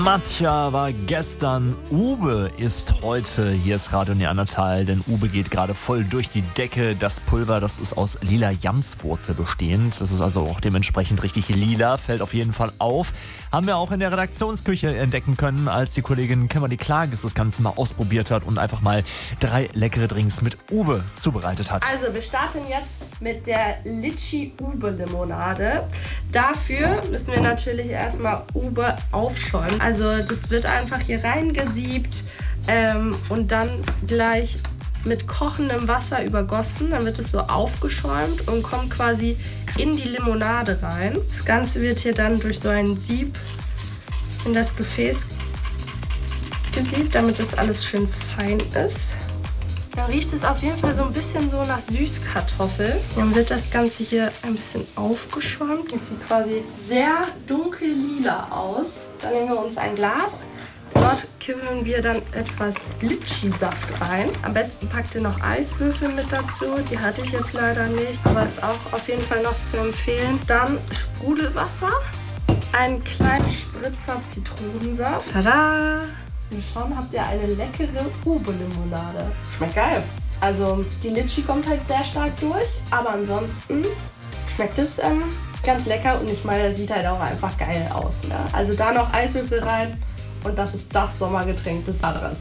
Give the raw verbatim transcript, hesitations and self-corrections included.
Matcha war gestern, Ube ist heute. Hier ist Radio Neandertal, denn Ube geht gerade voll durch die Decke. Das Pulver, das ist aus lila Jamswurzel bestehend. Das ist also auch dementsprechend richtig lila, fällt auf jeden Fall auf. Haben wir auch in der Redaktionsküche entdecken können, als die Kollegin Kimberly Klages das Ganze mal ausprobiert hat und einfach mal drei leckere Drinks mit Ube zubereitet hat. Also wir starten jetzt mit der Litchi-Ube-Limonade. Dafür müssen wir natürlich erstmal Ube aufschäumen. Also das wird einfach hier reingesiebt ähm, und dann gleich mit kochendem Wasser übergossen. Dann wird es so aufgeschäumt und kommt quasi in die Limonade rein. Das Ganze wird hier dann durch so ein Sieb in das Gefäß gesiebt, damit das alles schön fein ist. Dann riecht es auf jeden Fall so ein bisschen so nach Süßkartoffel. Dann wird das Ganze hier ein bisschen aufgeschäumt. Das sieht quasi sehr dunkel lila aus. Dann nehmen wir uns ein Glas. Dort kippen wir dann etwas Litschi-Saft rein. Am besten packt ihr noch Eiswürfel mit dazu. Die hatte ich jetzt leider nicht, aber ist auch auf jeden Fall noch zu empfehlen. Dann Sprudelwasser, einen kleinen Spritzer Zitronensaft. Tada! Und schon habt ihr eine leckere Ube-Limonade. Schmeckt geil. Also die Litschi kommt halt sehr stark durch, aber ansonsten schmeckt es ähm, ganz lecker und ich meine, das sieht halt auch einfach geil aus. Ne? Also da noch Eiswürfel rein und das ist das Sommergetränk des Jahres.